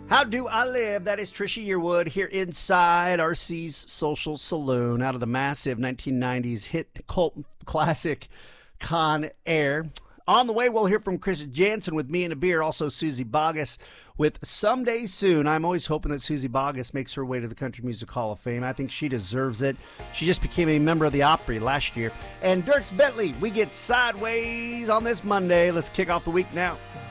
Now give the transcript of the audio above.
How Do I Live? That is Trisha Yearwood here inside RC's Social Saloon out of the massive 1990s hit cult classic Con Air. On the way, we'll hear from Chris Jansen with Me and a Beer, also Suzy Bogguss with Someday Soon. I'm always hoping that Suzy Bogguss makes her way to the Country Music Hall of Fame. I think she deserves it. She just became a member of the Opry last year. And Dierks Bentley, we get Sideways on this Monday. Let's kick off the week now.